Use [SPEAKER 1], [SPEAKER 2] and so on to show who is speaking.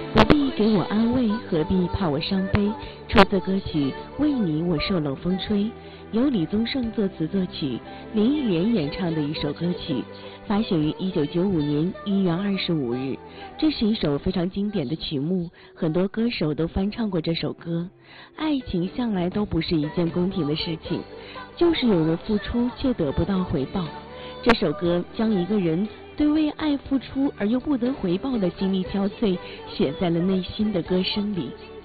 [SPEAKER 1] 不必给我安慰，何必怕我伤悲。出自歌曲《为你我受冷风吹》，由李宗盛作词作曲，林忆莲演唱的一首歌曲，发行于1995年1月25日。这是一首非常经典的曲目，很多歌手都翻唱过这首歌。爱情向来都不是一件公平的事情，就是有人付出却得不到回报。这首歌将一个人对为爱付出而又不得回报的经历憔悴写在了内心的歌声里。